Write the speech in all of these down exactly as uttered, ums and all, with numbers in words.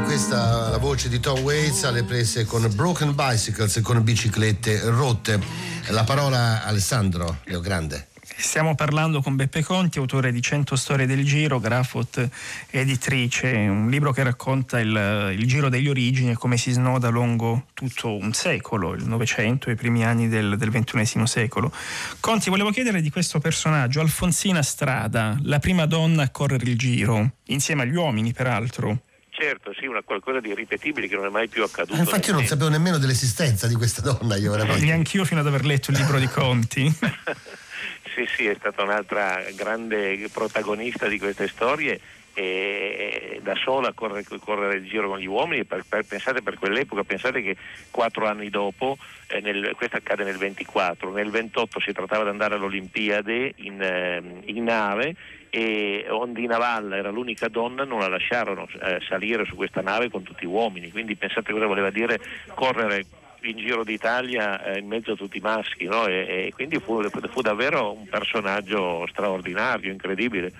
questa la voce di Tom Waits alle prese con Broken Bicycles, con biciclette rotte. La parola a Alessandro Leogrande. Stiamo parlando con Beppe Conti, autore di cento storie del Giro, Grafot editrice, un libro che racconta il, il Giro degli origini e come si snoda lungo tutto un secolo, il Novecento e i primi anni del, del ventunesimo secolo. Conti, volevo chiedere di questo personaggio, Alfonsina Strada, la prima donna a correre il Giro, insieme agli uomini peraltro. Certo, sì, una qualcosa di irripetibile che non è mai più accaduto. Eh, infatti io non sapevo nemmeno dell'esistenza di questa donna, io veramente. Neanch'io fino ad aver letto il libro di Conti. Sì, sì, è stata un'altra grande protagonista di queste storie e da sola correre, correre il Giro con gli uomini. Per, per, pensate per quell'epoca, pensate che quattro anni dopo, eh, nel, questo accade nel ventiquattro, nel ventotto si trattava di andare all'Olimpiade in, eh, in nave e Ondina Valla era l'unica donna, non la lasciarono eh, salire su questa nave con tutti gli uomini, quindi pensate cosa voleva dire correre in Giro d'Italia eh, in mezzo a tutti i maschi, no? e, e quindi fu, fu davvero un personaggio straordinario, incredibile,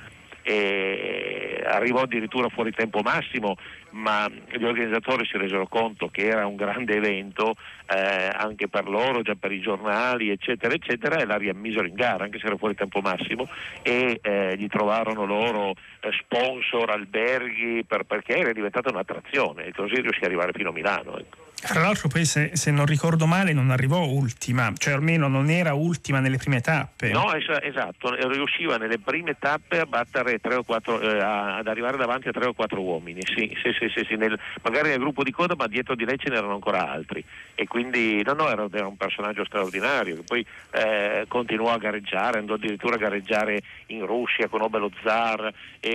e arrivò addirittura fuori tempo massimo, ma gli organizzatori si resero conto che era un grande evento eh, anche per loro, già per i giornali eccetera eccetera, e la riammisero in gara anche se era fuori tempo massimo e eh, gli trovarono loro eh, sponsor, alberghi, per, perché era diventata un'attrazione e così riuscì ad arrivare fino a Milano, ecco. Fra l'altro poi se, se non ricordo male non arrivò ultima, cioè almeno non era ultima nelle prime tappe. No, es- esatto, riusciva nelle prime tappe a battere tre o quattro, eh, ad arrivare davanti a tre o quattro uomini, sì, sì, sì, sì, sì nel, magari nel gruppo di coda, ma dietro di lei ce n'erano ancora altri e quindi no, no, era, era un personaggio straordinario che poi eh, continuò a gareggiare, andò addirittura a gareggiare in Russia, conobbe lo zar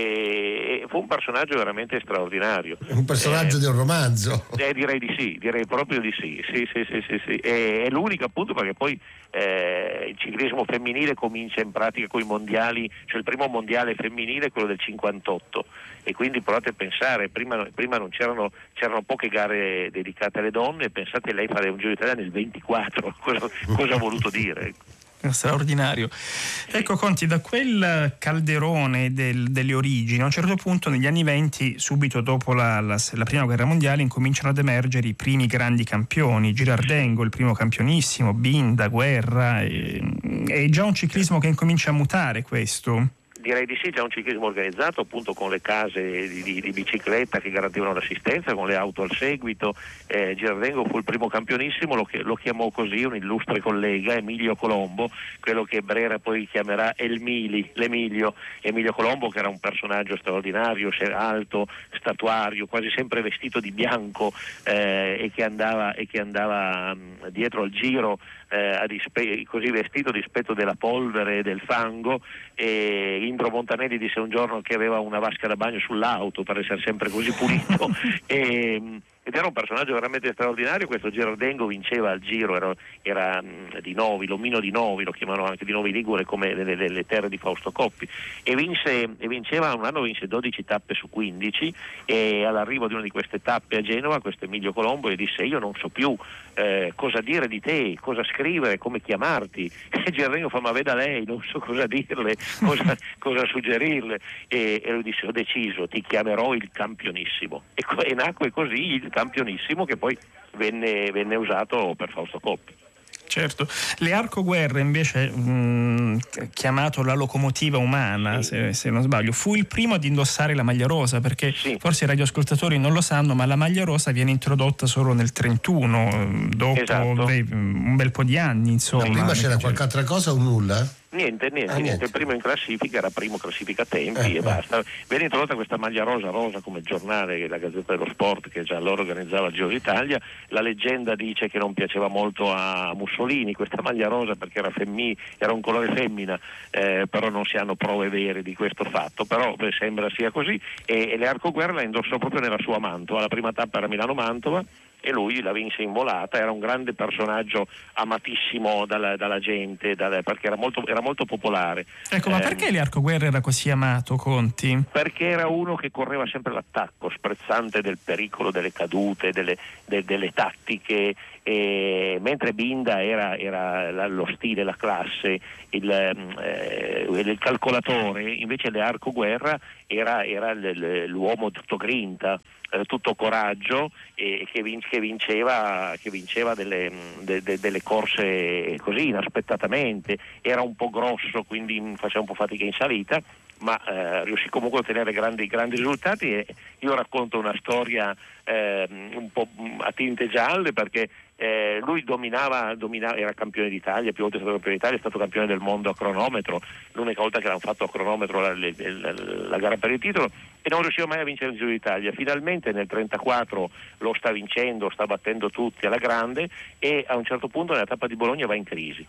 e, e fu un personaggio veramente straordinario. Un personaggio eh, di un romanzo. Eh, direi di sì, direi proprio di sì, sì, sì, sì, sì, sì. E, è l'unico appunto perché poi eh, il ciclismo femminile comincia in pratica con i mondiali, cioè il primo mondiale femminile è quello del cinquantotto e quindi provate a pensare, prima, prima non c'erano, c'erano poche gare dedicate alle donne, pensate lei fare un Giro d'Italia nel ventiquattro, cosa, cosa ha voluto dire? Straordinario. Ecco Conti, da quel calderone del, delle origini a un certo punto negli anni venti, subito dopo la, la, la prima guerra mondiale, incominciano ad emergere i primi grandi campioni, Girardengo il primo campionissimo, Binda, Guerra, e, è già un ciclismo che incomincia a mutare questo? Direi di sì, già un ciclismo organizzato appunto con le case di, di, di bicicletta che garantivano l'assistenza, con le auto al seguito. eh, Girardengo fu il primo campionissimo, lo, lo chiamò così un illustre collega, Emilio Colombo, quello che Brera poi chiamerà Elmili, l'Emilio. Emilio Colombo che era un personaggio straordinario, alto, statuario, quasi sempre vestito di bianco eh, e che andava, e che andava mh, dietro al Giro eh, a dispe- così vestito a dispetto della polvere e del fango. E Indro Montanelli disse un giorno che aveva una vasca da bagno sull'auto per essere sempre così pulito e, ed era un personaggio veramente straordinario. Questo Girardengo vinceva al Giro, era, era mh, di Novi, l'omino di Novi, lo chiamano anche di Novi Ligure come le, le, le terre di Fausto Coppi, e vinse e vinceva un anno vinse dodici tappe su quindici e all'arrivo di una di queste tappe a Genova questo Emilio Colombo gli disse: io non so più eh, cosa dire di te, cosa scrivere, come chiamarti. E Girardengo fa: ma veda lei, non so cosa dirle, cosa, cosa suggerirle, e, e lui disse: ho deciso, ti chiamerò il campionissimo, e, e nacque così il campionissimo che poi venne, venne usato per Fausto Coppi. Certo, Learco Guerra invece mh, chiamato la locomotiva umana, sì. se, se non sbaglio, fu il primo ad indossare la maglia rosa, perché sì. forse i radioascoltatori non lo sanno, ma la maglia rosa viene introdotta solo nel trentuno, dopo esatto. beh, un bel po' di anni, insomma. Ma prima c'era qualche altra cosa o nulla? Niente, niente, ah, niente, niente. Il primo in classifica era primo classifica tempi eh, e eh. basta. Venne introdotta questa maglia rosa, rosa come giornale, la Gazzetta dello Sport che già allora organizzava il Giro d'Italia. La leggenda dice che non piaceva molto a Mussolini questa maglia rosa perché era, femmi, era un colore femmina, eh, però non si hanno prove vere di questo fatto, però beh, sembra sia così, e, e Learco Guerra la indossò proprio nella sua Mantova, la prima tappa era Milano-Mantova e lui la vinse in volata. Era un grande personaggio amatissimo dalla, dalla gente, dalla, perché era molto, era molto popolare. Ecco, ma eh, perché Learco Guerra era così amato, Conti? Perché era uno che correva sempre l'attacco, sprezzante del pericolo, delle cadute, delle, de, delle tattiche, E mentre Binda era, era lo stile, la classe, il, eh, il calcolatore, invece Learco Guerra era, era l'uomo tutto grinta, eh, tutto coraggio, e che, vin- che vinceva, che vinceva delle, de- de- delle corse così inaspettatamente. Era un po' grosso, quindi faceva un po' fatica in salita, ma eh, riuscì comunque a ottenere grandi, grandi risultati. E io racconto una storia eh, un po' a tinte gialle, perché eh, lui dominava, dominava, era campione d'Italia, più volte è stato campione d'Italia, è stato campione del mondo a cronometro, l'unica volta che l'hanno fatto a cronometro la, la, la, la gara per il titolo, e non riusciva mai a vincere il Giro d'Italia. Finalmente nel trentaquattro lo sta vincendo, sta battendo tutti alla grande, e a un certo punto nella tappa di Bologna va in crisi.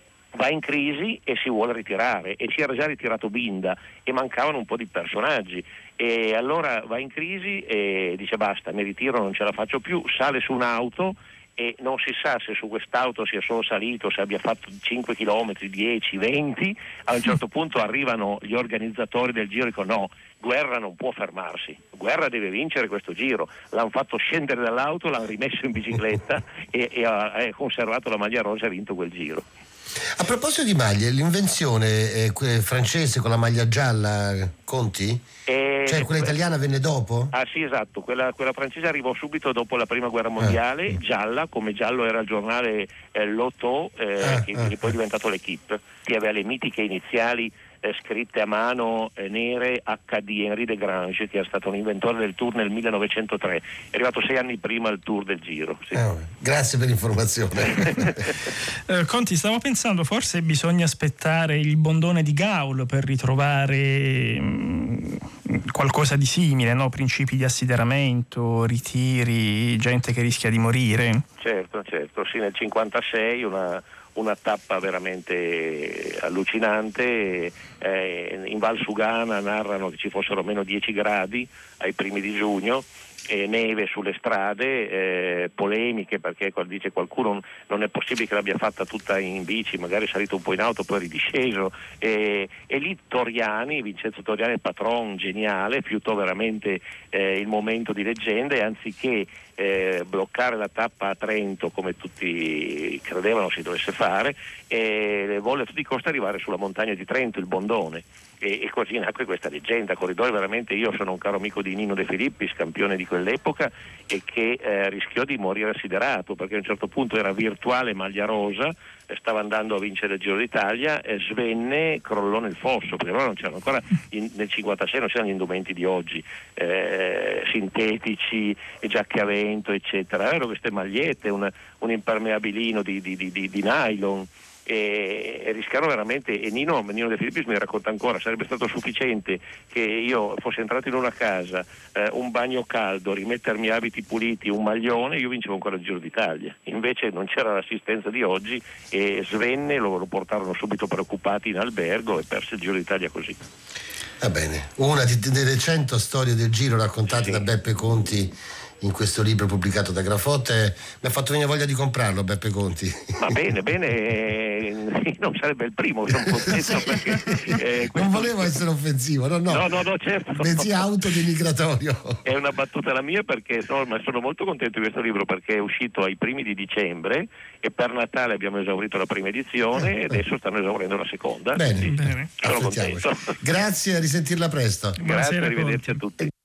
Va in crisi e si vuole ritirare, e si era già ritirato Binda e mancavano un po' di personaggi, e allora va in crisi e dice basta, mi ritiro, non ce la faccio più. Sale su un'auto e non si sa se su quest'auto sia solo salito, se abbia fatto cinque chilometri, dieci, venti. A un certo punto arrivano gli organizzatori del giro e dicono no, Guerra non può fermarsi, Guerra deve vincere questo giro. L'hanno fatto scendere dall'auto, l'hanno rimesso in bicicletta e, e ha, ha conservato la maglia rosa e ha vinto quel giro. A proposito di maglie, l'invenzione eh, francese con la maglia gialla, Conti? E cioè quella italiana venne dopo? Ah sì, esatto, quella, quella francese arrivò subito dopo la prima guerra mondiale, eh. gialla, come giallo era il giornale eh, L'Auto, eh, eh, che, eh, che poi è diventato l'Equipe, che aveva le mitiche iniziali eh, scritte a mano eh, nere H D Henri de Grange, che era stato un inventore del Tour nel millenovecentotre, è arrivato sei anni prima al Tour del Giro. Sì. Eh, grazie per l'informazione. eh, Conti, stavo pensando, forse bisogna aspettare il bondone di Gaul per ritrovare mh, qualcosa di simile, no? Principi di assideramento, ritiri, gente che rischia di morire. Certo, certo, sì, nel cinquantasei una una tappa veramente allucinante. Eh, in Val Sugana narrano che ci fossero meno dieci gradi ai primi di giugno, eh, neve sulle strade, eh, polemiche, perché dice qualcuno non è possibile che l'abbia fatta tutta in bici, magari è salito un po' in auto poi è ridisceso, eh, e lì Toriani, Vincenzo Toriani, il patron geniale, fiutò veramente eh, il momento di leggenda, e anziché Eh, bloccare la tappa a Trento come tutti credevano si dovesse fare, e volle a tutti i costi arrivare sulla montagna di Trento, il Bondone, e, e così nacque questa leggenda. Corridoi, veramente, io sono un caro amico di Nino De Filippis, campione di quell'epoca, e che eh, rischiò di morire assiderato, perché a un certo punto era virtuale maglia rosa, stava andando a vincere il Giro d'Italia, eh, svenne, crollò nel fosso, perché allora non c'erano ancora, in, nel cinquantasei non c'erano gli indumenti di oggi, eh, sintetici, giacche a vento, eccetera. Erano queste magliette, un, un impermeabilino di, di, di, di, di nylon, e, e rischiarono veramente. E Nino, Nino De Filippis mi racconta ancora, sarebbe stato sufficiente che io fossi entrato in una casa, eh, un bagno caldo, rimettermi abiti puliti, un maglione, io vincevo ancora il Giro d'Italia. Invece non c'era l'assistenza di oggi, e svenne, lo, lo portarono subito preoccupati in albergo e perse il Giro d'Italia così. Va bene, una delle cento storie del Giro raccontate sì. da Beppe Conti in questo libro pubblicato da Grafotte. Mi ha fatto venire voglia di comprarlo, Beppe Conti. Va bene, bene, non sarebbe il primo, sono contento perché eh, questo... non volevo essere offensivo, no, no, no, no, no certo, bensì autodenigratorio. È una battuta la mia, perché no, ma sono molto contento di questo libro, perché è uscito ai primi di dicembre e per Natale abbiamo esaurito la prima edizione, e adesso stanno esaurendo la seconda. Bene, sì, bene. Sono contento. Grazie, a risentirla presto. Grazie, arrivederci a tutti.